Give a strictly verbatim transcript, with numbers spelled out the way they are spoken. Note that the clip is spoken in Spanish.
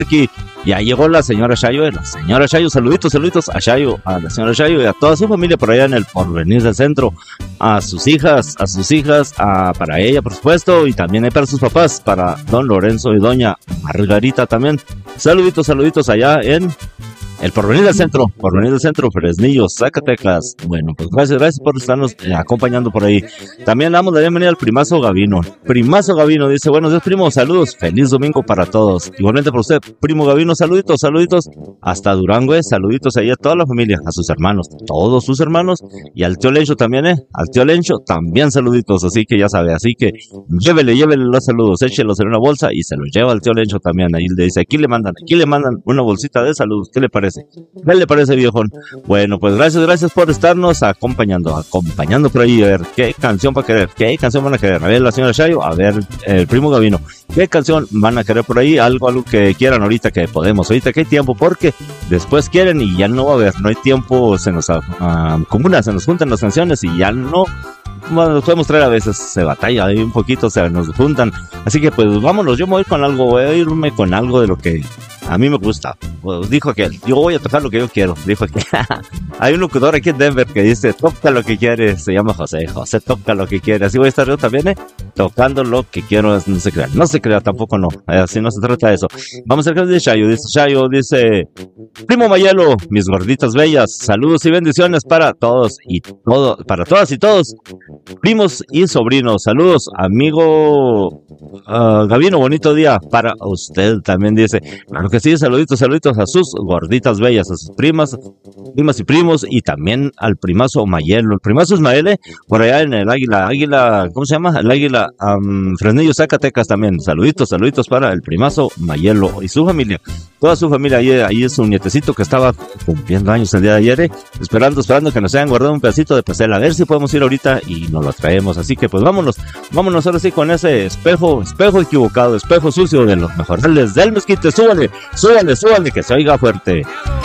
aquí. Ya llegó la señora Shayo, la señora Shayo, saluditos, saluditos a Shayo, a la señora Shayo y a toda su familia por allá en el Porvenir del Centro, a sus hijas, a sus hijas, a, para ella por supuesto, y también para sus papás, para don Lorenzo y doña Margarita también. Saluditos, saluditos allá en el Porvenir del Centro, Porvenir del Centro, Fresnillo, Zacatecas. Bueno, pues gracias, gracias por estarnos eh, acompañando por ahí. También damos la bienvenida al Primazo Gavino. Primazo Gavino dice, buenos días, primo, saludos, feliz domingo para todos. Igualmente para usted, primo Gavino, saluditos, saluditos, hasta Durango, eh, saluditos ahí a toda la familia, a sus hermanos, todos sus hermanos, y al tío Lencho también, eh, al tío Lencho también saluditos, así que ya sabe, así que llévele, llévele los saludos, échelos en una bolsa y se los lleva al tío Lencho también. Ahí le dice, aquí le mandan, aquí le mandan una bolsita de saludos, ¿qué le parece? ¿Qué le parece, viejón? Bueno, pues gracias, gracias por estarnos acompañando, acompañando por ahí. A ver, ¿qué canción va a querer? ¿Qué canción van a querer? A ver, la señora Shayo, a ver, el primo Gavino, ¿qué canción van a querer por ahí? Algo, algo que quieran ahorita que podemos, ahorita que hay tiempo, porque después quieren y ya no va a haber, no hay tiempo, se nos acumula, se nos juntan las canciones y ya no. Bueno, nos podemos traer a veces, se batalla ahí un poquito, se nos juntan. Así que pues vámonos, yo me voy con algo, voy a irme con algo de lo que a mí me gusta. Pues, dijo aquel, yo voy a tocar lo que yo quiero, dijo aquel. Hay un locutor aquí en Denver que dice, toca lo que quieres, se llama José, José toca lo que quiere. Así voy a estar yo también, ¿eh? Tocando lo que quiero, no se crea, no se crea tampoco no, así no se trata de eso. Vamos a ver qué dice Shayo, dice Shayo, dice, primo Mayelo, mis gorditas bellas, saludos y bendiciones para todos y todo, para todas y todos, primos y sobrinos, saludos, amigo uh, Gavino, bonito día para usted también, dice, claro que sí, saluditos, saluditos a sus gorditas bellas, a sus primas, primas y primos, y también al primazo Mayelo, el primazo Ismael, eh, por allá en el Águila, Águila, ¿cómo se llama? El Águila, um, Fresnillo, Zacatecas también, saluditos, saluditos para el primazo Mayelo y su familia, toda su familia, ahí, ahí es un nietecito que estaba cumpliendo años el día de ayer, eh, esperando, esperando que nos hayan guardado un pedacito de pastel, a ver si podemos ir ahorita y nos lo traemos, así que pues vámonos, vámonos ahora sí con ese espejo, espejo equivocado, espejo sucio de los mejores del Mezquite, súbale, súbale, súbale, que se oiga fuerte.